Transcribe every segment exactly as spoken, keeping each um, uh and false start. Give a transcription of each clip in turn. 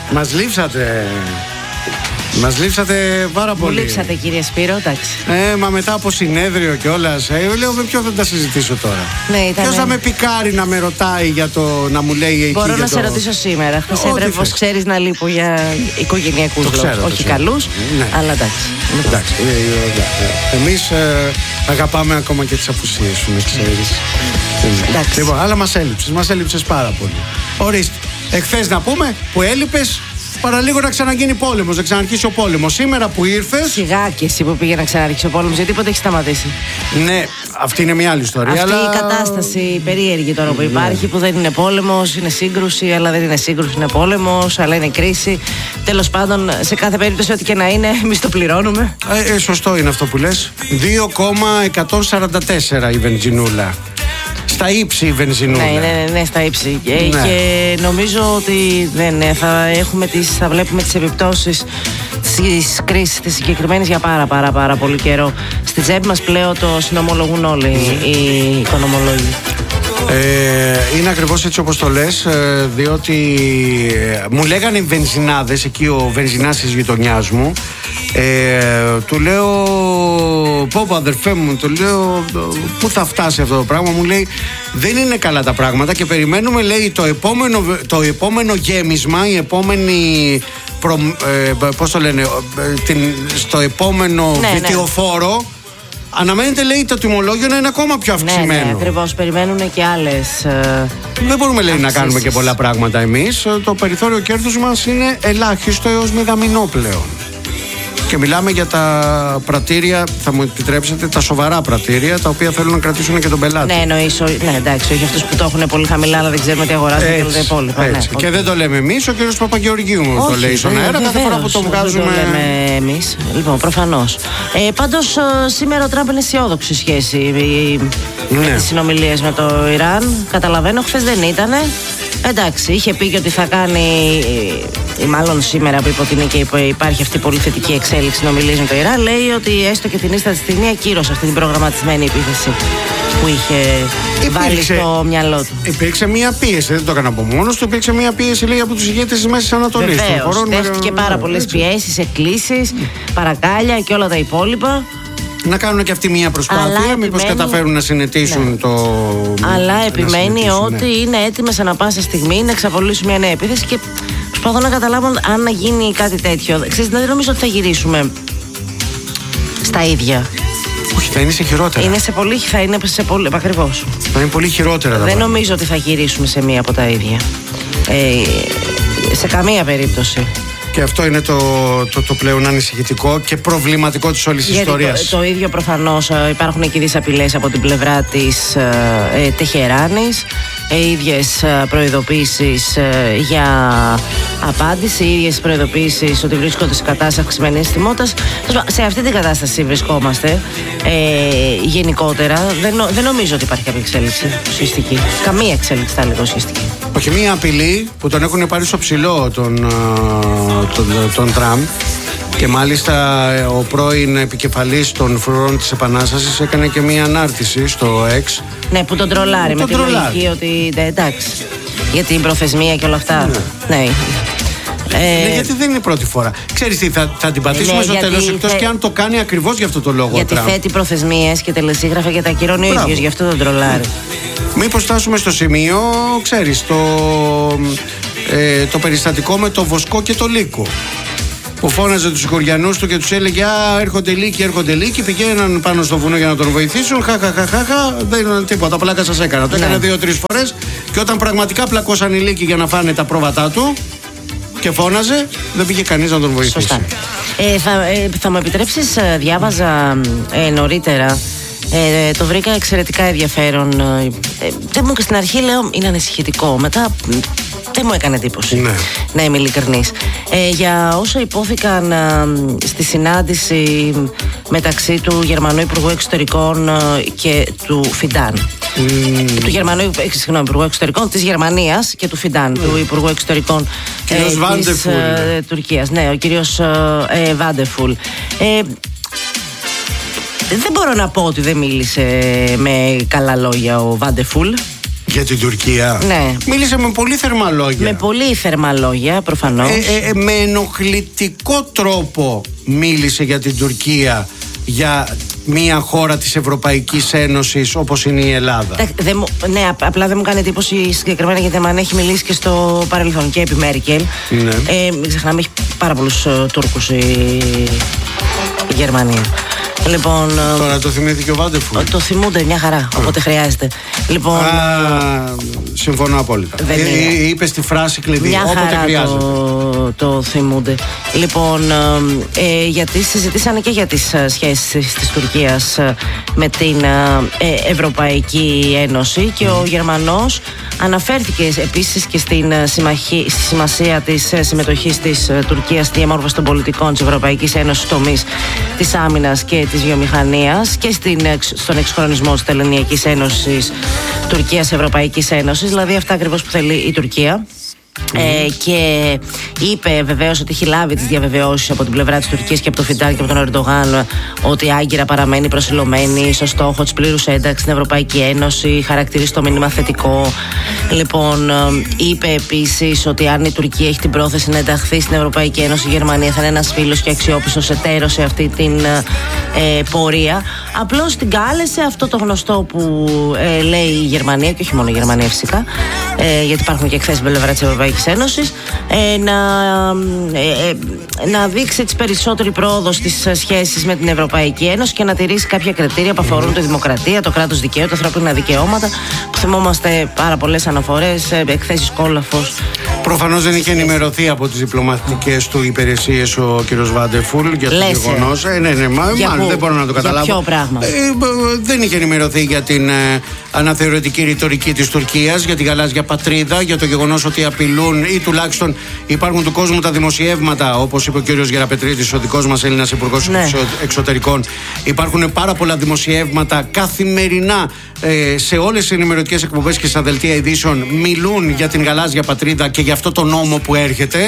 Μας λείψατε. Μας λείψατε πάρα πολύ. Μου λείψατε, κύριε Σπύρο, εντάξει. Ε, μα μετά από συνέδριο κιόλας. Ε, λέω με ποιον θα τα συζητήσω τώρα. Ναι, ήταν... Ποιος θα με πικάρει να με ρωτάει για το. Να μου λέει εκεί. Μπορώ για να το... σε ρωτήσω σήμερα. Χθες έπρεπε, πως ξέρεις, να λείπω για οικογενειακούς λόγους. Όχι καλούς, ναι. Αλλά εντάξει. Εντάξει. Εμείς ε, αγαπάμε ακόμα και τις απουσίες σου, να ξέρεις. Εντάξει. Λοιπόν, αλλά μας έλειψες, μας έλειψες πάρα πολύ. Ορίστε. Εχθές να πούμε που έλειπες. Παραλίγο να ξαναγίνει πόλεμος, να ξαναρχίσει ο πόλεμος. Σήμερα που ήρθες. Σιγά και εσύ που πήγε να ξαναρχίσει ο πόλεμος, γιατί ποτέ έχει σταματήσει. Ναι, αυτή είναι μια άλλη ιστορία. Αυτή αλλά... η κατάσταση περίεργη τώρα που υπάρχει, ναι. Που δεν είναι πόλεμος, είναι σύγκρουση, αλλά δεν είναι σύγκρουση, είναι πόλεμος, αλλά είναι κρίση. Τέλος πάντων, σε κάθε περίπτωση, ό,τι και να είναι, εμείς το πληρώνουμε. Ε, ε, σωστό είναι αυτό που λες. δύο κόμμα εκατόν σαράντα τέσσερα η βενζινούλα. Στα ύψη η βενζινούλα. Ναι, ναι, ναι, στα ύψη. Ναι. Και νομίζω ότι δεν, θα, έχουμε τις, θα βλέπουμε τις επιπτώσεις της κρίσης της συγκεκριμένης για πάρα πάρα πάρα πολύ καιρό. Στη τσέπη μας πλέον το συνομολογούν όλοι mm. οι οικονομολόγοι. Ε, είναι ακριβώς έτσι όπως το λες, ε, διότι ε, μου λέγανε οι βενζινάδες, εκεί ο βενζινάς της γειτονιάς μου, ε, του λέω, πω πω αδερφέ μου, του λέω, πού θα φτάσει αυτό το πράγμα, μου λέει, δεν είναι καλά τα πράγματα και περιμένουμε, λέει, το επόμενο, το επόμενο γέμισμα, η επόμενη, προ, ε, πώς το λένε, την, στο επόμενο ναι, βιτιοφόρο, ναι. Αναμένεται, λέει, το τιμολόγιο να είναι ακόμα πιο αυξημένο. Ναι, ναι, ακριβώς. Περιμένουν και άλλες. Ε, Δεν μπορούμε, λέει, αυξήσεις. να κάνουμε και πολλά πράγματα εμείς. Το περιθώριο κέρδους μας είναι ελάχιστο έως μηδαμινό πλέον. Και μιλάμε για τα πρατήρια, θα μου επιτρέψετε, τα σοβαρά πρατήρια, τα οποία θέλουν να κρατήσουν και τον πελάτη. Ναι, εννοείς, ναι, εντάξει, όχι αυτούς που το έχουν πολύ χαμηλά, αλλά δεν ξέρουμε τι αγοράζουν και όλα τα υπόλοιπα. Έτσι. Ναι, και δεν το λέμε εμείς, ο κ. Παπαγεωργίου το λέει στον αέρα, κάθε φορά που το βγάζουμε. Δεν το λέμε εμείς. Λοιπόν, προφανώς. Ε, πάντως, σήμερα ο Τραμπ είναι αισιόδοξη σχέση ναι. με τις συνομιλίες με το Ιράν. Καταλαβαίνω, χθες δεν ήτανε. Εντάξει, είχε πει και ότι θα κάνει, ή μάλλον σήμερα που είπε ότι είναι και υπάρχει αυτή η πολύ θετική εξέλιξη συνομιλίες με το Ιράν, λέει ότι έστω και την ίστατη στιγμή ακύρωσε αυτή την προγραμματισμένη επίθεση που είχε υπήρξε, βάλει στο μυαλό του. Υπήρξε μια πίεση, δεν το έκανα από μόνος του, υπήρξε μια πίεση, λέει, από τους ηγέτες της Μέσης Ανατολής. Βεβαίως, δέχτηκε με... πάρα πολλές πιέσεις, εκκλήσεις, παρακάλια και όλα τα υπόλοιπα. Να κάνουν και αυτή μια προσπάθεια, μήπως καταφέρουν να συνετίσουν ναι. το. Αλλά επιμένει ότι ναι. είναι έτοιμες ανά πάσα στιγμή να εξαπολύσουν μια νέα επίθεση και προσπαθώ να καταλάβω αν να γίνει κάτι τέτοιο. Ξέρεις, δεν νομίζω ότι θα γυρίσουμε στα ίδια. Όχι, θα είναι σε χειρότερα. Είναι σε πολύ, θα είναι σε πολύ, ακριβώς. Θα είναι πολύ χειρότερα. Δεν νομίζω ότι θα γυρίσουμε σε μία από τα ίδια. Ε, σε καμία περίπτωση. Και αυτό είναι το, το, το πλέον ανησυχητικό και προβληματικό της όλης της ιστορίας. Το, το ίδιο προφανώς υπάρχουν και τις απειλές από την πλευρά της ε, Τεχεράνης, οι ίδιες προειδοποίησεις ε, για απάντηση, οι ίδιες προειδοποίησεις ότι βρίσκονται σε κατάσταση αυξημένης τιμότητας. Σε αυτή την κατάσταση βρισκόμαστε ε, γενικότερα. Δεν, δεν νομίζω ότι υπάρχει κάποια εξέλιξη ουσιαστική. Καμία εξέλιξη θα έλεγα ουσιαστική. Όχι, μία απειλή που τον έχουν πάρει στο ψηλό τον, τον, τον Τραμπ. Και μάλιστα ο πρώην επικεφαλής των φρουρών της Επανάστασης έκανε και μία ανάρτηση στο X. Ναι, που τον τρολάρει με τον την τρολάρει. λογική ότι ναι, εντάξει, για την προθεσμία και όλα αυτά. Ναι. ναι. Ε, ναι, γιατί δεν είναι η πρώτη φορά. Ξέρεις τι, θα, θα την πατήσουμε ναι, στο τέλος, εκτός θε... και αν το κάνει ακριβώς για αυτό το λόγο. Γιατί θέτει προθεσμίες και τελεσίγραφα και τα ακυρώνει ο ίδιος, γι' αυτό τον τρολάρει. Μήπως φτάσουμε στο σημείο, ξέρεις, το, ε, το περιστατικό με το Βοσκό και το Λύκο. Που φώναζε τους οικογενούς του και τους έλεγε «Α, έρχονται λύκοι, έρχονται λύκοι». Πηγαίναν πάνω στο βουνό για να τον βοηθήσουν. Χαχαχαχαχα, δεν είναι τίποτα. Πλάκα σας έκανα. Το έκανε ναι. δύο-τρεις φορές. Και όταν πραγματικά πλακώσαν οι λύκοι για να φάνε τα πρόβατά του και φώναζε, δεν πήγε κανείς να τον βοηθήσει. Σωστά. Ε, θα, ε, θα μου επιτρέψεις, διάβαζα ε, νωρίτερα. Ε, το βρήκα εξαιρετικά ενδιαφέρον. Ε, δεν μου και στην αρχή λέω είναι ανησυχητικό. Μετά δεν μου έκανε εντύπωση. Ναι. Να είμαι ειλικρινής. Ε, για όσα υπόθηκαν ε, στη συνάντηση μεταξύ του Γερμανού Υπουργού Εξωτερικών ε, και του Φιντάν. Mm. Του Γερμανού συγγνώμη, Υπουργού Εξωτερικών της Γερμανίας και του Φιντάν, mm. του Υπουργού Εξωτερικών ε, της ε, Τουρκίας. Ναι, ο κύριος ε, Βάντεφουλ. Ε, Δεν μπορώ να πω ότι δεν μίλησε με καλά λόγια ο Βάντεφουλ. Για την Τουρκία. Ναι. Μίλησε με πολύ θερμά λόγια. Με πολύ θερμά λόγια, προφανώς. Ε, ε, ε, με ενοχλητικό τρόπο μίλησε για την Τουρκία, για μια χώρα της Ευρωπαϊκής Ένωσης όπως είναι η Ελλάδα. Δε, μου, ναι, απλά δεν μου κάνει εντύπωση συγκεκριμένα, γιατί αν έχει μιλήσει και στο παρελθόν και επί Μέρκελ. Ναι. Ε, μην ξεχνάμε, έχει πάρα πολλούς uh, Τούρκους η, η Γερμανία. Λοιπόν, τώρα το θυμήθηκε ο Βάντεφουλ. Το θυμούνται μια χαρά, οπότε χρειάζεται. Λοιπόν, Α, συμφωνώ απόλυτα. Ε, είπε στη φράση κλειδί, μια όποτε χαρά χρειάζεται. Το, το θυμούνται. Λοιπόν, ε, γιατί συζητήσανε και για τις σχέσεις της Τουρκίας με την ε, Ευρωπαϊκή Ένωση, και ο Γερμανός αναφέρθηκε επίσης και στην συμμαχή, στη σημασία της συμμετοχής της Τουρκίας στη διαμόρφωση των πολιτικών της Ευρωπαϊκής Ένωσης, τομείς της άμυνας και της βιομηχανίας, και στην, στον εξυγχρονισμό της Τελωνειακής Ένωσης Τουρκίας Ευρωπαϊκής Ένωσης, δηλαδή αυτά ακριβώς που θέλει η Τουρκία. Mm. Ε, και είπε βεβαίως ότι έχει λάβει τις διαβεβαιώσεις από την πλευρά της Τουρκίας και από τον Φιντάν και από τον Ερντογάν ότι η Άγκυρα παραμένει προσιλωμένη στο στόχο της πλήρους ένταξης στην Ευρωπαϊκή Ένωση, χαρακτηρίζει το μήνυμα θετικό. Λοιπόν, είπε επίσης ότι αν η Τουρκία έχει την πρόθεση να ενταχθεί στην Ευρωπαϊκή Ένωση, η Γερμανία θα είναι ένας φίλος και αξιόπιστος εταίρος σε αυτή την ε, πορεία. Απλώς την κάλεσε αυτό το γνωστό που ε, λέει η Γερμανία, και όχι μόνο η Γερμανία φυσικά, ε, γιατί υπάρχουν και εκθέσεις στην πλευρά της Ευρωπαϊκής Ένωσης, ε, να, ε, ε, να δείξει τις περισσότερη πρόοδο στις σχέσεις με την Ευρωπαϊκή Ένωση και να τηρήσει κάποια κριτήρια που αφορούν τη δημοκρατία, το κράτος δικαίου, τα ανθρώπινα δικαιώματα, που θυμόμαστε πάρα πολλές αναφορές, εκθέσεις Κόλαφος. Προφανώς δεν είχε ενημερωθεί από τις διπλωματικές του υπηρεσίες ο κ. Βάντεφουλ για το γεγονός. Ε, ναι, ναι, μα, για μάλλον δεν μπορώ να το καταλάβω. Για ποιο πράγμα? Ε, δεν είχε ενημερωθεί για την ε, αναθεωρητική ρητορική της Τουρκίας, για τη γαλάζια πατρίδα, για το γεγονός ότι απειλούν, ή τουλάχιστον υπάρχουν του κόσμου τα δημοσιεύματα, όπως είπε ο κ. Γεραπετρίτης, ο δικός μας Έλληνας Υπουργός ναι. Εξωτερικών. Υπάρχουν πάρα πολλά δημοσιεύματα καθημερινά ε, σε όλες τις ενημερωτικές εκπομπές και στα δελτία ειδήσεων, μιλούν για την γαλάζια πατρίδα και για αυτό το νόμο που έρχεται.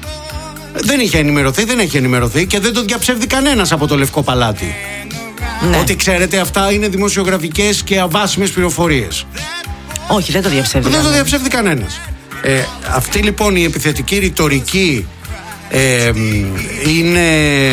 Δεν είχε ενημερωθεί, δεν έχει ενημερωθεί και δεν το διαψεύδει κανένας από το Λευκό Παλάτι. Ναι. Ότι ξέρετε, αυτά είναι δημοσιογραφικές και αβάσιμες πληροφορίες. Όχι, δεν το διαψεύδει. Δεν το διαψεύδει κανένας. Ε, αυτή λοιπόν η επιθετική ρητορική ε, είναι,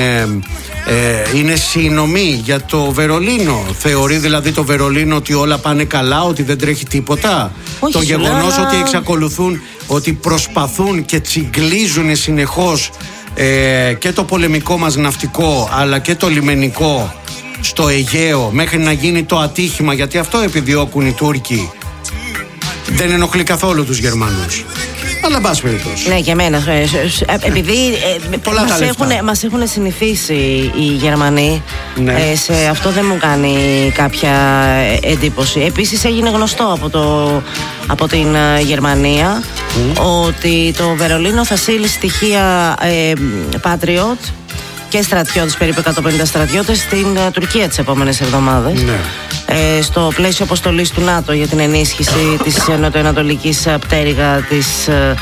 ε, είναι συγγνωμή για το Βερολίνο. Θεωρεί δηλαδή το Βερολίνο ότι όλα πάνε καλά, ότι δεν τρέχει τίποτα? Όχι, το γεγονός αλλά... ότι εξακολουθούν, ότι προσπαθούν και τσιγκλίζουν συνεχώς ε, και το πολεμικό μας ναυτικό αλλά και το λιμενικό στο Αιγαίο μέχρι να γίνει το ατύχημα, γιατί αυτό επιδιώκουν οι Τούρκοι, δεν ενοχλεί καθόλου τους Γερμανούς. Αλλά μπας περιπτώσει. Ναι, για μένα. Επειδή μας έχουν, μας έχουν συνηθίσει οι Γερμανοί, ναι. ε, σε αυτό δεν μου κάνει κάποια εντύπωση. Επίσης έγινε γνωστό από, το, από την Γερμανία mm. ότι το Βερολίνο θα στείλει στοιχεία ε, Patriot και στρατιώτες, περίπου εκατόν πενήντα στρατιώτες, στην uh, Τουρκία τις επόμενες εβδομάδες. Ναι. Ε, στο πλαίσιο αποστολής του ΝΑΤΟ για την ενίσχυση της νοτιοανατολικής πτέρυγα της ε,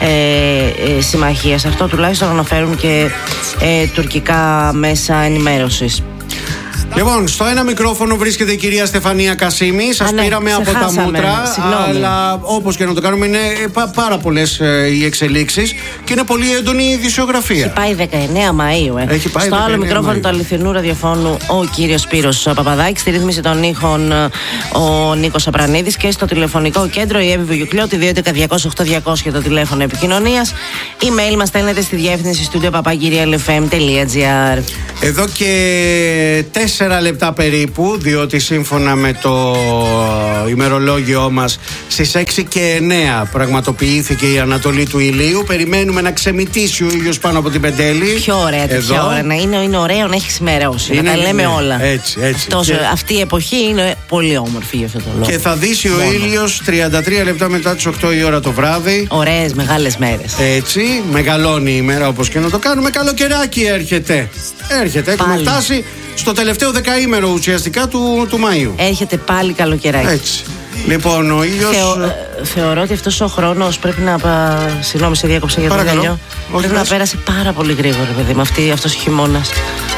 ε, συμμαχίας. Αυτό τουλάχιστον αναφέρουν και ε, τουρκικά μέσα ενημέρωσης. Λοιπόν, στο ένα μικρόφωνο βρίσκεται η κυρία Στεφανία Κασίμη. Σας ναι, πήραμε από τα μούτρα. Συγγνώμη. Αλλά όπως και να το κάνουμε, είναι πάρα πολλές ε, οι εξελίξεις και είναι πολύ έντονη η ειδησιογραφία. Έχει πάει δεκαεννέα Μαΐου. Ε. Έχει πάει στο άλλο μικρόφωνο Μαΐου. Του αληθινού ραδιοφώνου ο κύριος Σπύρος Παπαδάκης. Στη ρύθμιση των ήχων ο Νίκος Απρανίδης. Και στο τηλεφωνικό κέντρο η Εύη Βουγιουκλιώτη, δύο έντεκα διακόσια οκτώ διακόσια το τηλέφωνο επικοινωνίας. Email μας στέλνετε στη διεύθυνση studio παπάκυρια ελ εφ εμ τελεία τζι άρ. Εδώ και τέσσερα λεπτά περίπου, διότι σύμφωνα με το ημερολόγιό μας στις έξι και εννέα πραγματοποιήθηκε η ανατολή του ηλίου. Περιμένουμε να ξεμητήσει ο ήλιος πάνω από την Πεντέλη. Πιο ωραία τέτοια ώρα να είναι, είναι ωραίο να έχει ξημερώσει. Να τα λέμε ναι, όλα. Έτσι, έτσι. Τόσο, και... Αυτή η εποχή είναι πολύ όμορφη για αυτό το λόγο. Και θα δύσει ο ήλιος τριάντα τρία λεπτά μετά τις οκτώ η ώρα το βράδυ. Ωραίες μεγάλες μέρες. Έτσι, μεγαλώνει η ημέρα όπως και να το κάνουμε. Καλοκαιράκι έρχεται. Έρχεται, έχουμε πάλι φτάσει στο τελευταίο δεκαήμερο ουσιαστικά του, του Μαΐου. Έρχεται πάλι καλοκαιράκι. Έτσι. Λοιπόν, ο ήλιος... Θεω, ε, θεωρώ ότι αυτός ο χρόνος πρέπει να... Συγγνώμη, σε διάκοψα για τον ήλιο. Πρέπει να πέρασε πάρα πολύ γρήγορα, παιδί, με αυτή, αυτός ο χειμώνας.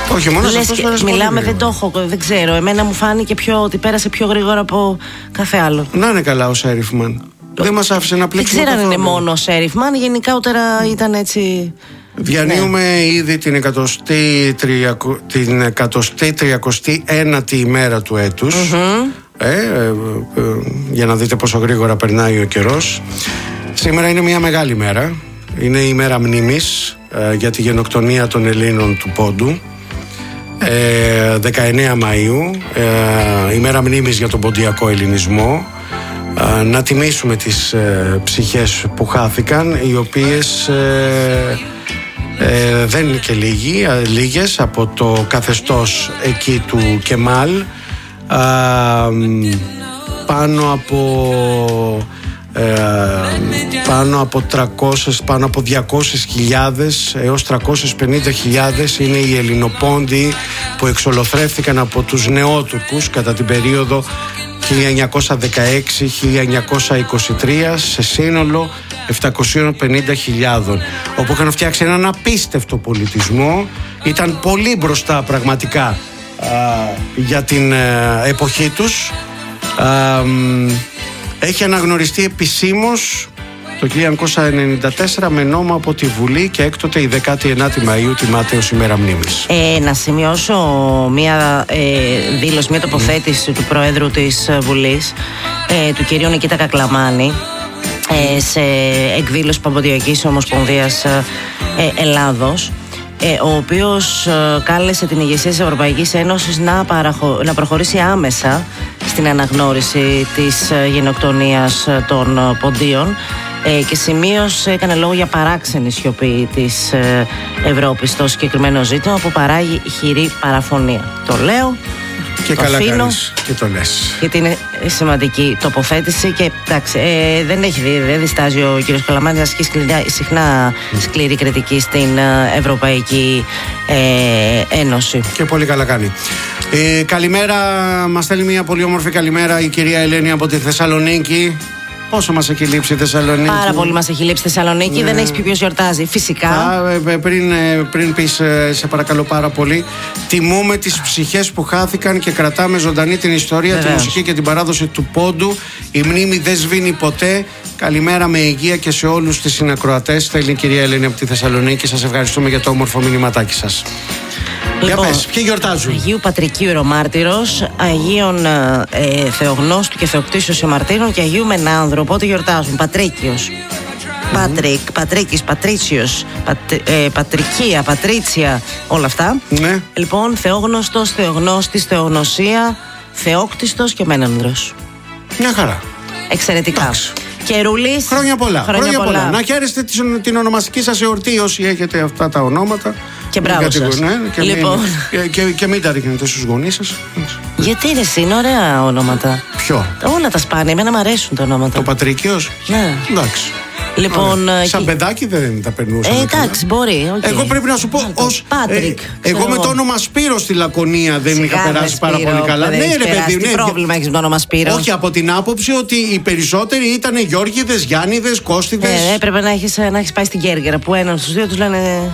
Όχι, μόνο Λες, αυτός πέρασε. Μιλάμε, δεν το έχω, δεν ξέρω. Εμένα μου φάνηκε πιο, ότι πέρασε πιο γρήγορα από κάθε άλλο. Να είναι καλά ο Σέριφμαν. Το... Δεν μας άφησε να πλέξουμε. Δεν ξέρω αν είναι μόνο ο Σέριφμαν, γενικότερα ήταν έτσι. Διανύουμε ναι. ήδη την εκατοστή, τριακο... την εκατοστή τριακοστή ένατη ημέρα του έτους. Mm-hmm. ε, ε, ε, ε, για να δείτε πόσο γρήγορα περνάει ο καιρός. Σήμερα είναι μια μεγάλη μέρα. Είναι η μέρα μνήμης ε, για τη γενοκτονία των Ελλήνων του Πόντου. ε, δεκαεννέα Μαΐου, ε, η μέρα μνήμης για τον ποντιακό ελληνισμό. ε, Να τιμήσουμε τις ε, ψυχές που χάθηκαν, οι οποίες ε, ε, δεν είναι και λίγοι, ε, λίγες από το καθεστώς εκεί του Κεμάλ. ε, Πάνω από Ε, πάνω από τριακόσιες, πάνω από διακόσιες χιλιάδες έως τριακόσιες πενήντα χιλιάδες είναι οι Ελληνοπόντιοι που εξολοθρεύτηκαν από τους Νεότουρκους κατά την περίοδο χίλια εννιακόσια δεκαέξι με χίλια εννιακόσια είκοσι τρία, σε σύνολο επτακόσιες πενήντα χιλιάδες, όπου είχαν φτιάξει έναν απίστευτο πολιτισμό. Ήταν πολύ μπροστά πραγματικά α, για την α, εποχή τους. α, Έχει αναγνωριστεί επισήμως το χίλια εννιακόσια ενενήντα τέσσερα με νόμο από τη Βουλή και έκτοτε η δεκάτη ενάτη Μαΐου τιμάται ως ημέρα μνήμης. Ε, να σημειώσω μια ε, δήλωση, μια τοποθέτηση mm. του Προέδρου της Βουλής, ε, του κυρίου Νικήτα Κακλαμάνη, ε, σε εκδήλωση Παμποντιακής Ομοσπονδίας ε, Ελλάδος, ο οποίος κάλεσε την ηγεσία της Ευρωπαϊκής Ένωσης να, παραχω... να προχωρήσει άμεσα στην αναγνώριση της γενοκτονίας των Ποντίων, και σημείωσε, έκανε λόγο για παράξενη σιωπή της Ευρώπης στο συγκεκριμένο ζήτημα που παράγει χειρή παραφωνία. Το λέω και το καλά αφήνω, κάνεις και το λες, γιατί είναι σημαντική τοποθέτηση. Και εντάξει, ε, δεν, έχει, δεν διστάζει ο κύριος Καλαμάνης να ασκεί συχνά σκληρή κριτική στην Ευρωπαϊκή ε, Ένωση. Και πολύ καλά κάνει. ε, Καλημέρα, μας στέλνει μια πολύ όμορφη καλημέρα η κυρία Ελένη από τη Θεσσαλονίκη. Πόσο μας έχει λείψει η Θεσσαλονίκη. Πάρα πολύ μας έχει λείψει η Θεσσαλονίκη. Ναι. Δεν έχεις πει ποιος γιορτάζει. Φυσικά. Α, πριν, πριν πεις, σε παρακαλώ πάρα πολύ, τιμούμε τις ψυχές που χάθηκαν και κρατάμε ζωντανή την ιστορία, Βεβαίως. τη μουσική και την παράδοση του Πόντου. Η μνήμη δεν σβήνει ποτέ. Καλημέρα με υγεία και σε όλους τις συνακροατές. Θέλει η κυρία Ελένη από τη Θεσσαλονίκη. Σας ευχαριστούμε για το όμορφο μηνυματάκι σας. Λοιπόν, για πες, ποιοι γιορτάζουν? Αγίου Πατρικίου Ιερομάρτυρος, Αγίων ε, Θεογνώστου και Θεοκτήσεως Ιεμαρτύρων και Αγίου Μενάνδρου. Οπότε γιορτάζουν Πατρίκιος, mm-hmm. Πάτρικ, Πατρίκης, Πατρίτσιος, πατ, ε, Πατρικία, Πατρίτσια, όλα αυτά. Ναι. Λοιπόν, Θεόγνωστος, Θεογνώστης, Θεογνωσία, Θεόκτιστος και Μένανδρος. Μια χαρά. Εξαιρετικά. Τάξ. Καιρούλης. Χρόνια πολλά. Χρόνια, Χρόνια πολλά. πολλά. Να χαίρεστε την ονομαστική σας εορτή όσοι έχετε αυτά τα ονόματα. Και μπράβο σας. Ναι, και, λοιπόν. μην, και, και, και μην τα ρίχνετε στους γονείς σας. Γιατί ρε εσύ, είναι ωραία ονόματα. Ποιο? Όλα τα σπάνια, εμένα μου αρέσουν τα ονόματα. Το Πατρίκιος. Ναι. Εντάξει. Λοιπόν, σαν παιδάκι δεν τα περνούσα. Ε, εντάξει, μπορεί. Okay. Εγώ πρέπει να σου πω ως Πάτρικ. Ε, εγώ με το όνομα Σπύρο στη Λακωνία δεν Σιγά είχα περάσει πάρα πολύ καλά. Ναι, ρε παιδί, τι ναι, πρόβλημα έχεις με το όνομα Σπύρο? Όχι, από την άποψη ότι οι περισσότεροι ήταν Γιώργηδες, Γιάννηδες, Κώστηδες. Ε, έπρεπε να έχεις, να έχεις πάει στην Κέρκυρα που έναν στους δύο τους λένε.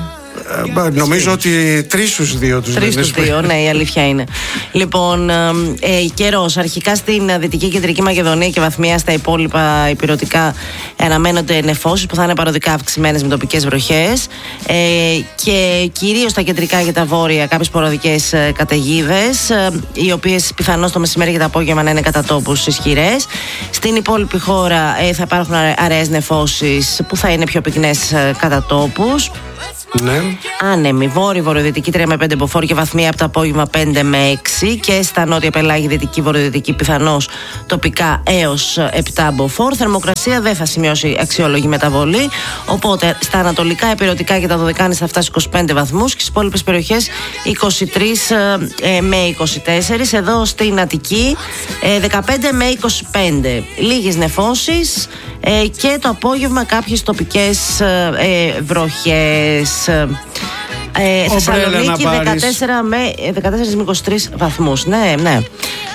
Ε, νομίζω ότι τρεις στους δύο τους Τρεις στους δύο, ναι, η αλήθεια είναι. Λοιπόν, ε, καιρός. Αρχικά στην Δυτική Κεντρική Μακεδονία και βαθμία στα υπόλοιπα υπηρετικά αναμένονται νεφώσεις που θα είναι παροδικά αυξημένες με τοπικές βροχές. Ε, και κυρίως στα κεντρικά και τα βόρεια κάποιες παροδικές ε, καταιγίδες, ε, οι οποίες πιθανώς το μεσημέρι και το απόγευμα να είναι κατά τόπους ισχυρές. Στην υπόλοιπη χώρα ε, θα υπάρχουν αραιές νεφώσεις που θα είναι πιο πυκνές ε, κατά τόπους. Ναι. Άνεμη, βόρειο βορειοδυτική τρία με πέντε μποφόρ και βαθμία από το απόγευμα πέντε με έξι, και στα νότια πελάγη δυτική βορειοδυτική πιθανώς τοπικά έως επτά μποφόρ. Θερμοκρασία δεν θα σημειώσει αξιόλογη μεταβολή, οπότε στα ανατολικά υπηρετικά και τα Δωδεκάνη θα φτάσει είκοσι πέντε βαθμούς και στις υπόλοιπες περιοχές είκοσι τρία με είκοσι τέσσερα. Εδώ στην Αττική δεκαπέντε με είκοσι πέντε. Λίγες νεφώσεις και το απόγευμα κάποιες τοπικές ε, βροχές. Ε, Θεσσαλονίκη δεκατέσσερα με είκοσι τρεις βαθμούς. Ναι, ναι.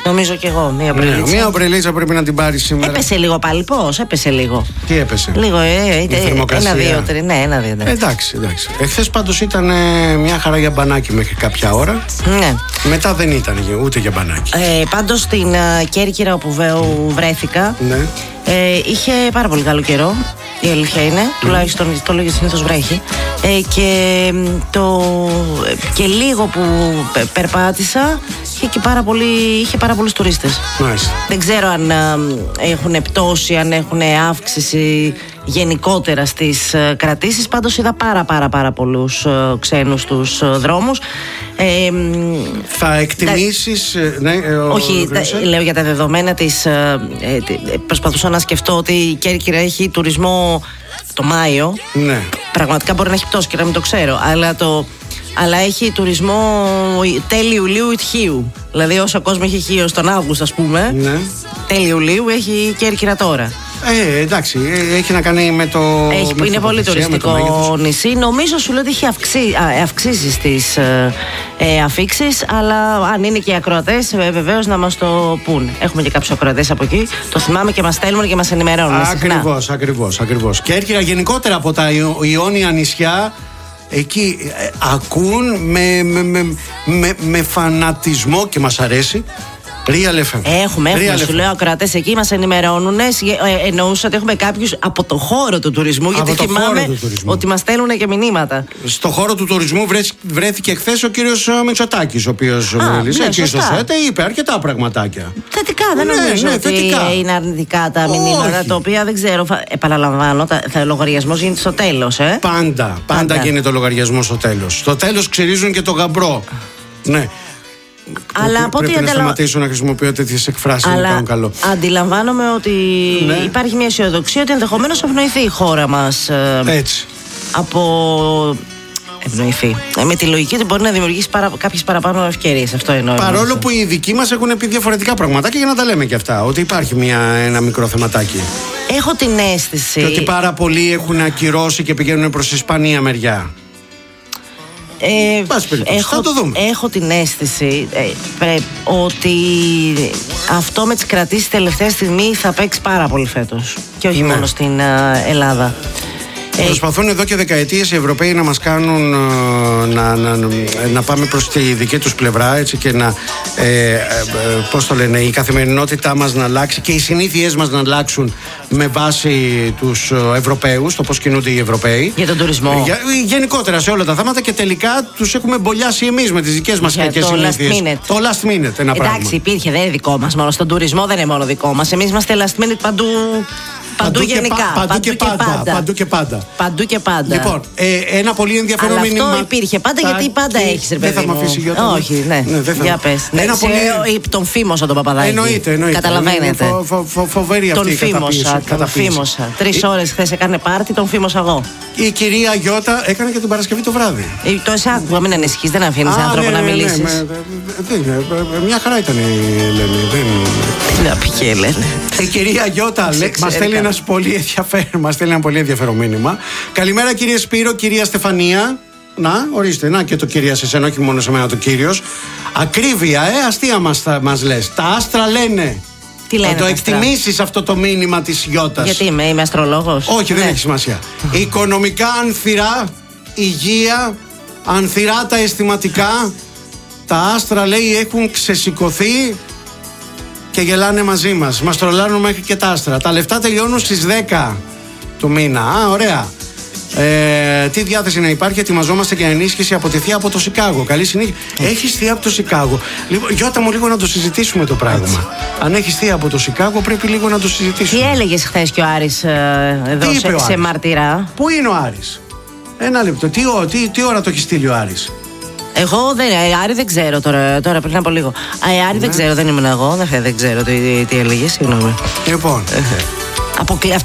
Νομίζω κι εγώ. Μία ομπρελίτσα. Ναι, μία ομπρελίτσα πρέπει να την πάρει σήμερα. Έπεσε λίγο πάλι. Πώς, έπεσε λίγο. Τι έπεσε? Λίγο, ε, ε, η θερμοκρασία. Ένα, δύο, τρία. Ναι, ένα, δύο. Ναι. Εντάξει, εντάξει. Εχθές πάντως ήταν ε, μια χαρά για μπανάκι μέχρι κάποια ώρα. Ναι. Μετά δεν ήταν ούτε για μπανάκι. Ε, πάντως στην uh, Κέρκυρα όπου βρέθηκα, ναι. ε, είχε πάρα πολύ καλό καιρό. Η αλήθεια είναι, mm. τουλάχιστον το λόγιο συνήθως βρέχει. Ε, και, το, και λίγο που περπάτησα είχε, και πάρα, πολύ, είχε πάρα πολλούς τουρίστες. Nice. Δεν ξέρω αν α, έχουν πτώση, αν έχουν αύξηση γενικότερα στις α, κρατήσεις. Πάντως είδα πάρα πάρα πάρα πολλούς α, ξένους στους α, δρόμους. Ε, Θα εκτιμήσεις τα, ναι, ο, όχι, τα, λέω για τα δεδομένα της ε, ε, προσπαθούσα να σκεφτώ ότι η Κέρκυρα έχει τουρισμό το Μάιο. Ναι. Πραγματικά μπορεί να έχει πτώση και να μην το ξέρω, αλλά, το, αλλά έχει τουρισμό τέλη Ιουλίου ή Τχίου. Δηλαδή όσο κόσμο έχει χείο στον Αύγουστο, ας πούμε, ναι. τέλη Ιουλίου έχει η Κέρκυρα τώρα. Ε, εντάξει, έχει να κάνει με το. Έχει, με είναι πολύ τουριστικό νησί. Νομίζω σου λέω ότι έχει αυξή, α, αυξήσει τις ε, ε, αφήξεις, αλλά αν είναι και οι ακροατές, ε, βεβαίως να μας το πούν. Έχουμε και κάποιους ακροατές από εκεί. Το θυμάμαι και μας στέλνουν και μας ενημερώνουν. Ακριβώς, ακριβώς, ακριβώς. Κέρκυρα γενικότερα από τα Ιόνια νησιά. Εκεί ε, ακούν με, με, με, με, με φανατισμό και μας αρέσει. Real εφ εμ. Έχουμε, έχουμε. Σου λέω, ακροατές εκεί μας ενημερώνουν. Ε, εννοούσα ότι έχουμε κάποιους από το χώρο του τουρισμού. Από γιατί θυμάμαι ότι μας στέλνουν και μηνύματα. Στο χώρο του τουρισμού βρέθηκε χθες ο κύριος Μητσοτάκης, ο οποίος μίλησε εκεί στο ΣΕΤ. Είπε αρκετά πραγματάκια. Θετικά, δεν ναι, νομίζω ναι, ότι θετικά. Είναι αρνητικά τα μηνύματα. Όχι. Τα οποία δεν ξέρω. Επαναλαμβάνω, ο λογαριασμός γίνεται στο τέλος. Ε? Πάντα, πάντα, πάντα γίνεται ο λογαριασμός στο τέλος. Στο τέλος ξυρίζουν και το γαμπρό. Ναι. Αλλά από πρέπει να αντιλα... σταματήσω να χρησιμοποιώ τέτοιες εκφράσεις. Αλλά να καλό. Αντιλαμβάνομαι ότι ναι. υπάρχει μια αισιοδοξία ότι ενδεχομένως ευνοηθεί η χώρα μας. Έτσι. Από. Ευνοηθεί. Με τη λογική ότι μπορεί να δημιουργήσει παρα... κάποιες παραπάνω ευκαιρίες. Αυτό εννοώ. Παρόλο που οι δικοί μας έχουν πει διαφορετικά πραγματάκια, για να τα λέμε και αυτά. Ότι υπάρχει μια, ένα μικρό θεματάκι. Έχω την αίσθηση. Και ότι πάρα πολλοί έχουν ακυρώσει και πηγαίνουν προς Ισπανία μεριά. Ε, έχω, θα το δούμε. έχω την αίσθηση ε, πρέ, ότι αυτό με τις κρατήσεις τελευταία στιγμή θα παίξει πάρα πολύ φέτος. Και όχι ναι. μόνο στην uh, Ελλάδα. Προσπαθούν εδώ και δεκαετίες οι Ευρωπαίοι να μας κάνουν να, να, να πάμε προς τη δική τους πλευρά, έτσι, και να ε, ε, πώς το λένε, η καθημερινότητά μας να αλλάξει και οι συνήθειές μας να αλλάξουν με βάση τους Ευρωπαίους, το πώς κινούνται οι Ευρωπαίοι. Για τον τουρισμό. Για, γενικότερα σε όλα τα θέματα, και τελικά τους έχουμε μπολιάσει εμείς με τις δικές μας κακές συνήθειες. Το last minute, ένα Εντάξει, πράγμα. Εντάξει, υπήρχε, δεν είναι δικό μας μόνο. Στον τουρισμό δεν είναι μόνο δικό μας. Εμείς είμαστε last minute παντού. Παντού, παντού γενικά. Και, παντού, παντού, και πάντα, και πάντα. παντού και πάντα. Παντού και πάντα. Λοιπόν, ε, ένα πολύ ενδιαφέρον Αλλά μήνυμα. Αυτό υπήρχε πάντα, γιατί πάντα έχεις, ρε παιδί. Δεν θα με αφήσει η Γιώτα. Όχι, ναι. ναι δεν θα... Για πες. Ναι, ένα πολύ... Τον φήμωσα τον Παπαδάκη. Εννοείται, εννοείται. Καταλαβαίνετε. Φο, φο, φο, φοβερή αυτή η καταπίεση. Τον φήμωσα. Τρεις ώρες χθες έκανε πάρτι, τον φήμωσα εγώ. Η κυρία Γιώτα έκανε και την Παρασκευή το βράδυ. Το εσάκουγα, μην ανησυχείς, δεν αφήνεις άνθρωπο να μιλήσεις. Μια χαρά ήταν η Ελένη. Να πει και η Ελένη. Η κυρία Γιώτα μας στέλνει ένα πολύ ενδιαφέρον, μας στέλνει ένα πολύ ενδιαφέρον μήνυμα. Καλημέρα κύριε Σπύρο, κυρία Στεφανία. Να, ορίστε, να και το κυρία σε εσένα, όχι μόνο σε μένα το κύριος. Ακρίβεια, ε, αστεία μας, μας λες. Τα άστρα λένε. Τι λένε. Να το εκτιμήσεις αυτό το μήνυμα της Γιώτας. Γιατί είμαι, είμαι αστρολόγος. Όχι, δεν ναι. έχει σημασία. Οικονομικά ανθυρά, υγεία, ανθυρά τα αισθηματικά. Τα άστρα, λέει, έχουν ξεσηκωθεί και γελάνε μαζί μας. Μας τρολάρουν μέχρι και τα άστρα. Τα λεφτά τελειώνουν στις δέκα του μήνα. Α, ωραία. Ε, τι διάθεση να υπάρχει, ετοιμαζόμαστε για ενίσχυση από τη θεία από το Σικάγο. Καλή συνέχεια. Έχεις θεία από το Σικάγο. Λοιπόν, Γιώτα μου, λίγο να το συζητήσουμε το πράγμα. Έτσι. Αν έχεις θεία από το Σικάγο, πρέπει λίγο να το συζητήσουμε. Τι έλεγες χθες και ο Άρης ε, εδώ σε, σε μαρτυρά. Πού είναι ο Άρης? Ένα λεπτό. Τι, τι, τι ώρα το έχει στείλει ο Άρης? Εγώ δεν, Άρη δεν ξέρω τώρα, τώρα πριν από λίγο. Α, Άρη ναι. δεν ξέρω, δεν ήμουν εγώ. Δεν, δεν ξέρω τι, τι έλεγε, συγγνώμη. Λοιπόν. Αποκλει...